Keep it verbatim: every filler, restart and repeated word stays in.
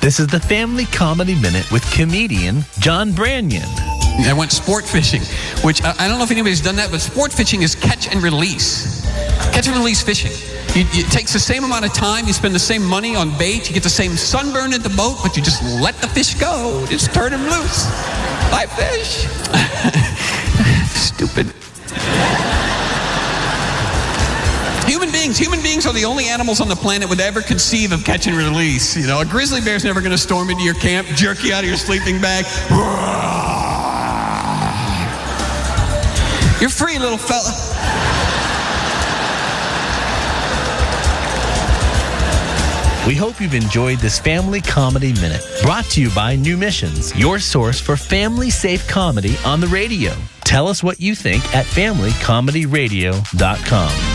This is the Family Comedy Minute with comedian John Branyan. I went sport fishing, which I, I don't know if anybody's done that, but sport fishing is catch and release. Catch and release fishing. You, it takes the same amount of time, you spend the same money on bait, you get the same sunburn at the boat, but you just let the fish go. Just turn him loose. Bye, fish. Stupid. Human beings, human beings are the only animals on the planet would ever conceive of catch and release. You know, a grizzly bear's never going to storm into your camp, jerk you out of your sleeping bag. You're free, little fella. We hope you've enjoyed this Family Comedy Minute, brought to you by New Missions, your source for family-safe comedy on the radio. Tell us what you think at family comedy radio dot com.